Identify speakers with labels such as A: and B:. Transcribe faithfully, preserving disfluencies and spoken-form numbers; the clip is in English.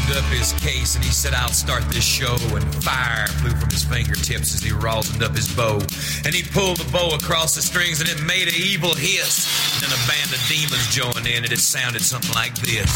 A: loosened up his case and he said, I'll start this show. And fire flew from his fingertips as he rosined up his bow. And he pulled the bow across the strings and it made an evil hiss. And a band of demons joined in and it sounded something like this.